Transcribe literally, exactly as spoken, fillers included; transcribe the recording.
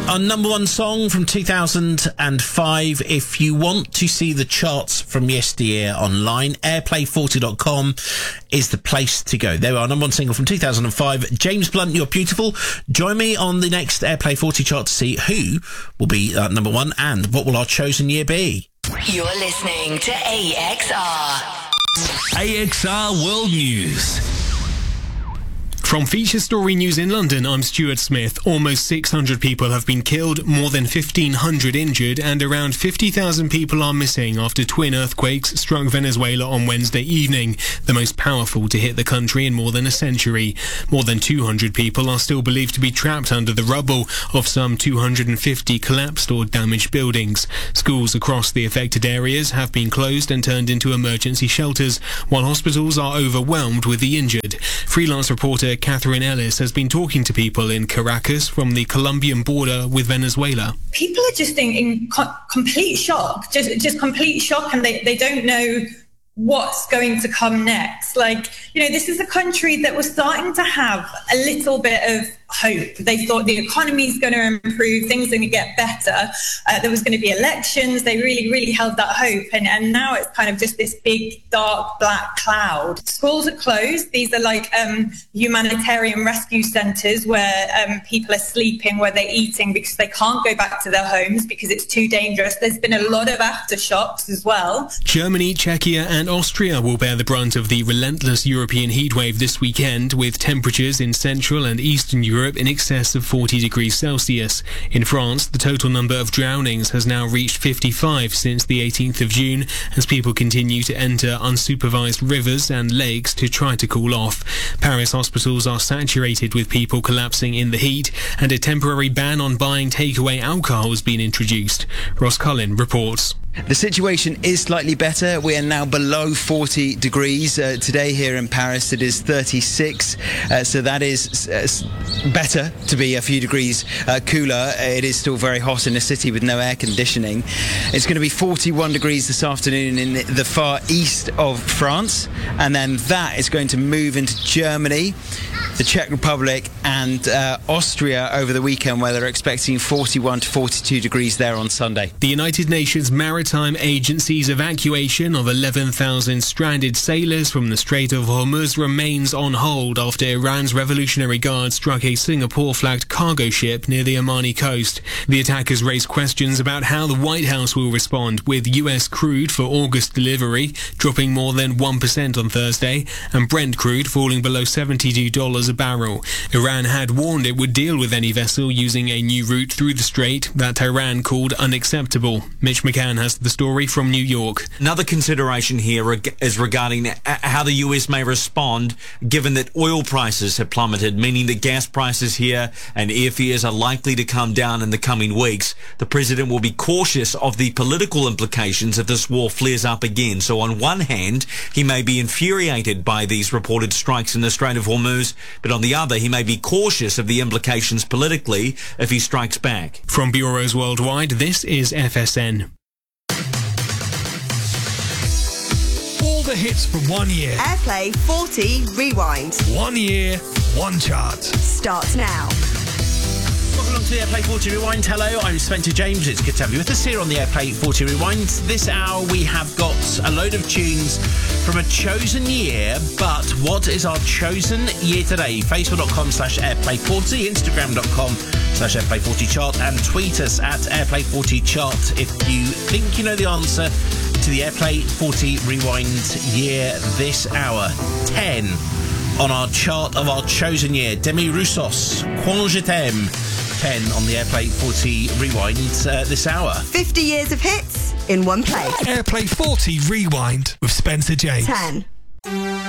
Our number one song from two thousand five. If you want to see the charts from yesteryear online, airplay forty dot com is the place to go. There, our number one single from two thousand five, James Blunt, You're Beautiful. Join me on the next Airplay forty chart to see who will be uh, number one and what will our chosen year be. You're listening to A X R. A X R World News. From Feature Story News in London, I'm Stuart Smith. Almost six hundred people have been killed, more than fifteen hundred injured, and around fifty thousand people are missing after twin earthquakes struck Venezuela on Wednesday evening, the most powerful to hit the country in more than a century. More than two hundred people are still believed to be trapped under the rubble of some two hundred fifty collapsed or damaged buildings. Schools across the affected areas have been closed and turned into emergency shelters, while hospitals are overwhelmed with the injured. Freelance reporter Catherine Ellis has been talking to people in Caracas from the Colombian border with Venezuela. People are just in, in co- complete shock, just just complete shock, and they, they don't know what's going to come next. Like, you know, this is a country that was starting to have a little bit of hope. They thought the economy's going to improve, things are going to get better. Uh, there was going to be elections. They really, really held that hope. And, and now it's kind of just this big, dark, black cloud. Schools are closed. These are like um, humanitarian rescue centres where um, people are sleeping, where they're eating because they can't go back to their homes because it's too dangerous. There's been a lot of aftershocks as well. Germany, Czechia and Austria will bear the brunt of the relentless European heatwave this weekend, with temperatures in Central and Eastern Europe in excess of forty degrees Celsius. In France, the total number of drownings has now reached fifty-five since the eighteenth of June, as people continue to enter unsupervised rivers and lakes to try to cool off. Paris hospitals are saturated with people collapsing in the heat, and a temporary ban on buying takeaway alcohol has been introduced. Ross Cullen reports. The situation is slightly better. We are now below forty degrees. Uh, today here in Paris it is thirty-six, uh, so that is uh, better to be a few degrees uh, cooler. It is still very hot in a city with no air conditioning. It's going to be forty-one degrees this afternoon in the far east of France, and then that is going to move into Germany, the Czech Republic and uh, Austria over the weekend, where they're expecting forty-one to forty-two degrees there on Sunday. The United Nations Maritime Agency's evacuation of eleven thousand stranded sailors from the Strait of Hormuz remains on hold after Iran's Revolutionary Guard struck a Singapore-flagged cargo ship near the Omani coast. The attack has raised questions about how the White House will respond, with U S crude for August delivery dropping more than one percent on Thursday and Brent crude falling below seventy-two dollars a barrel. Iran had warned it would deal with any vessel using a new route through the strait that Tehran called unacceptable. Mitch McCann has the story from New York. Another consideration here reg- is regarding how the U S may respond, given that oil prices have plummeted, meaning that gas prices here and airfares are likely to come down in the coming weeks. The president will be cautious of the political implications if this war flares up again. So on one hand, he may be infuriated by these reported strikes in the Strait of Hormuz, but on the other, he may be cautious of the implications politically if he strikes back. From bureaus worldwide, this is F S N. All the hits from one year. Airplay forty Rewind. One year, one chart. Starts now. Welcome along to the Airplay forty Rewind. Hello, I'm Spencer James. It's good to have you with us here on the Airplay forty Rewind. This hour we have got a load of tunes from a chosen year, but what is our chosen year today? Facebook.com slash Airplay40, Instagram.com slash Airplay40 chart, and tweet us at Airplay forty chart if you think you know the answer to the Airplay forty Rewind year this hour. ten on our chart of our chosen year. Demi Roussos, Quand je t'aime. ten on the Airplay forty Rewind uh, this hour. fifty years of hits in one place. Airplay forty Rewind with Spencer James. ten.